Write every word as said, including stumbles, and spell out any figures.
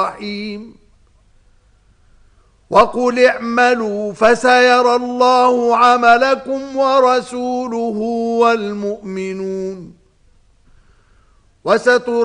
الرحيم وقل اعملوا فسيرى الله عملكم ورسوله والمؤمنون وسترى